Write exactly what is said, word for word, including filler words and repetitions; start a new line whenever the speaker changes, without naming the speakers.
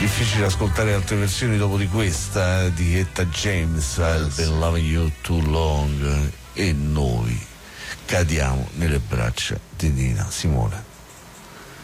difficile ascoltare altre versioni dopo di questa, eh, di Etta James, I've been loving you too long, e noi cadiamo nelle braccia di Nina Simone.